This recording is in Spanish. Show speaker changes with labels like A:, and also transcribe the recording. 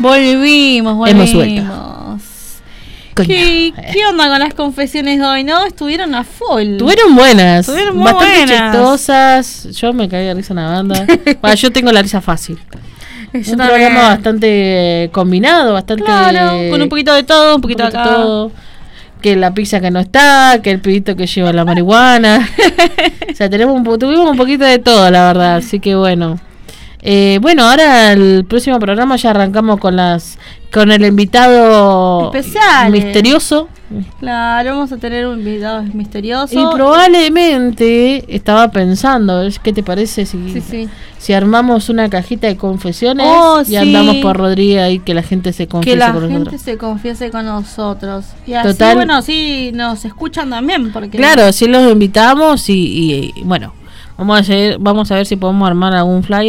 A: Volvimos.
B: Hemos vuelto.
A: ¿Qué onda con las confesiones de hoy, no? Estuvieron a full.
B: Estuvieron buenas.
A: Estuvieron muy
B: bastante
A: buenas.
B: chistosas. Yo me caí de risa en la banda. Bueno, yo tengo la risa fácil.
A: Yo
B: un
A: también.
B: programa bastante combinado, bastante...
A: Claro, con un poquito de todo, un poquito de acá.
B: todo. Que la pizza que no está, que el pibito que lleva la marihuana. O sea, tuvimos un poquito de todo, la verdad. Así que bueno. Bueno, ahora el próximo programa ya arrancamos con el invitado
A: especial
B: misterioso.
A: Claro, vamos a tener un invitado misterioso.
B: Y probablemente estaba pensando, ¿qué te parece si armamos una cajita de confesiones y andamos por Rodríguez ahí que la gente se confiese con nosotros?
A: Que la gente se confiese con nosotros. Y así,
B: Total,
A: bueno, así nos escuchan también. Porque
B: claro, así los invitamos y bueno, vamos a ver si podemos armar algún flyer.